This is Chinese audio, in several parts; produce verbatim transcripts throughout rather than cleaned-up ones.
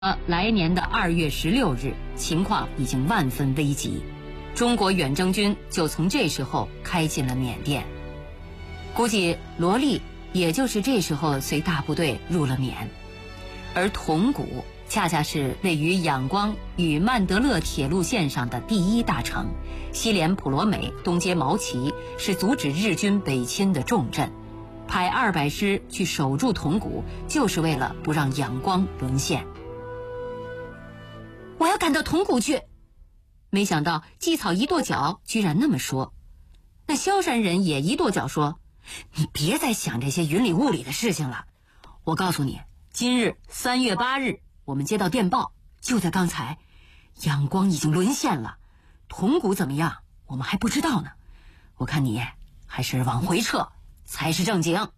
呃，来年的二月十六日，情况已经万分危急，中国远征军就从这时候开进了缅甸。估计罗丽也就是这时候随大部队入了缅，而铜鼓恰恰是位于仰光与曼德勒铁路线上的第一大城，西连普罗美，东接毛奇，是阻止日军北侵的重镇。派二百师去守住铜鼓，就是为了不让仰光沦陷。我要赶到铜鼓去。没想到季草一跺脚，居然那么说。那萧山人也一跺脚说：“你别再想这些云里雾里的事情了。我告诉你，今日三月八日，我们接到电报，就在刚才，仰光已经沦陷了，铜鼓怎么样，我们还不知道呢。我看你还是往回撤才是正经。”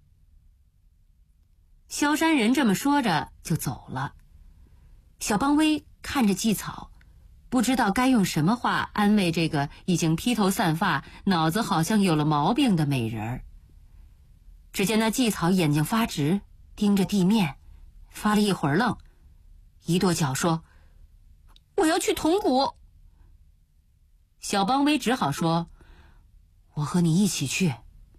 萧山人这么说着就走了。小邦威看着季草，不知道该用什么话安慰这个已经披头散发、脑子好像有了毛病的美人儿。只见那季草眼睛发直，盯着地面，发了一会儿愣，一跺脚说：“我要去铜鼓。”小邦威只好说：“我和你一起去。”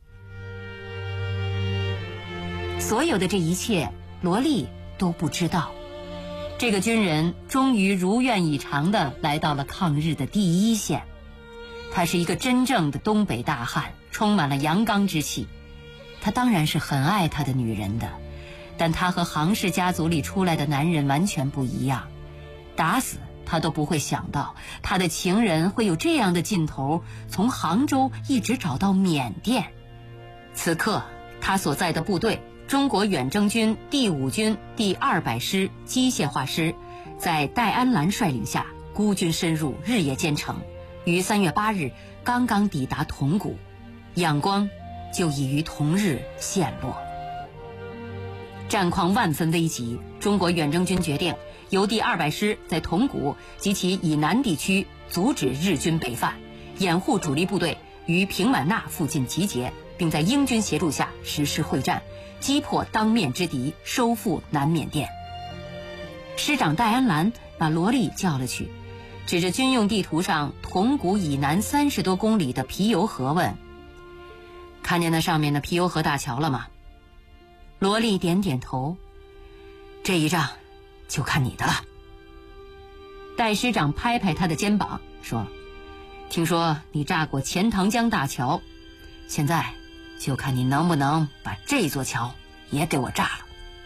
所有的这一切，罗丽都不知道。这个军人终于如愿以偿地来到了抗日的第一线。他是一个真正的东北大汉，充满了阳刚之气。他当然是很爱他的女人的，但他和杭氏家族里出来的男人完全不一样。打死他都不会想到，他的情人会有这样的劲头，从杭州一直找到缅甸。此刻他所在的部队，中国远征军第五军第二百师机械化师，在戴安澜率领下孤军深入，日夜兼程，于三月八日刚刚抵达铜鼓，仰光就已于同日陷落。战况万分危急，中国远征军决定由第二百师在铜鼓及其以南地区阻止日军北犯，掩护主力部队于平满纳附近集结，并在英军协助下实施会战，击破当面之敌，收复南缅甸。师长戴安澜把罗丽叫了去，指着军用地图上铜鼓以南三十多公里的皮尤河问：“看见那上面的皮尤河大桥了吗？”罗丽点点头：“这一仗就看你的了。”戴师长拍拍他的肩膀说：“听说你炸过钱塘江大桥，现在就看你能不能把这座桥也给我炸了。”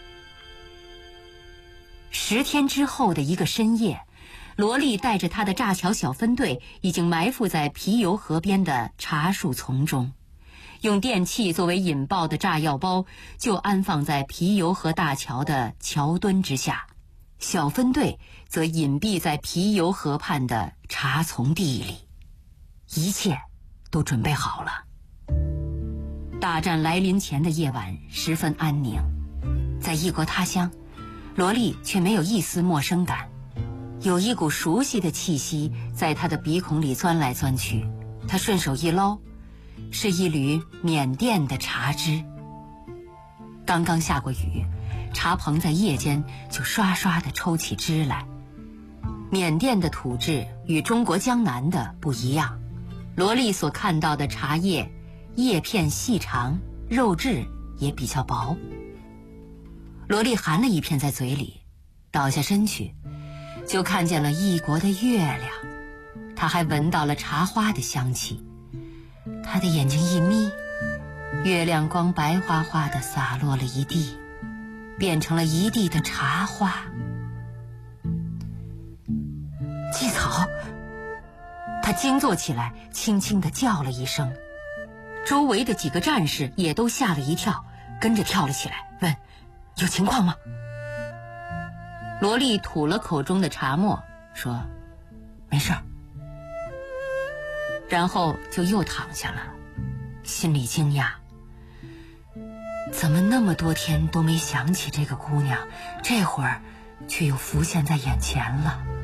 十天之后的一个深夜，罗丽带着他的炸桥小分队已经埋伏在皮尤河边的茶树丛中，用电器作为引爆的炸药包就安放在皮尤河大桥的桥墩之下，小分队则隐蔽在皮尤河畔的茶丛地里。一切都准备好了。大战来临前的夜晚十分安宁，在异国他乡，罗丽却没有一丝陌生感，有一股熟悉的气息在她的鼻孔里钻来钻去。她顺手一捞，是一缕缅甸的茶汁。刚刚下过雨，茶棚在夜间就刷刷地抽起汁来。缅甸的土质与中国江南的不一样，罗丽所看到的茶叶叶片细长，肉质也比较薄。罗丽含了一片在嘴里，倒下身去，就看见了异国的月亮。她还闻到了茶花的香气。她的眼睛一眯，月亮光白花花的洒落了一地，变成了一地的茶花。季草！她惊坐起来，轻轻地叫了一声。周围的几个战士也都吓了一跳，跟着跳了起来，问：“有情况吗？”罗丽吐了口中的茶沫，说：“没事儿。”然后就又躺下了，心里惊讶，怎么那么多天都没想起这个姑娘，这会儿却又浮现在眼前了。